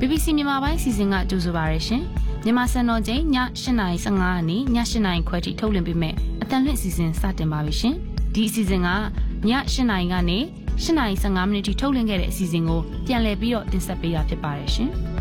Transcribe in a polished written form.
BBC မြန်မာပိုင်းစီစဉ်ကကြိုဆိုပါရရှင်မြန်မာစံတော်ချိန်ည8:15ကနေည8:00ခွဲထိထုတ်လွှင့်ပေးမယ်အတန်လွင့်စီစဉ်စတင်ပါပြီရှင်ဒီအစီအစဉ်ကည8:00ကနေ8:15ထိထုတ်လွှင့်ခဲ့တဲ့အစီအစဉ်ကိုပြန်လည်ပြီးတော့တင်ဆက်ပေးတာဖြစ်ပါတယ်ရှင်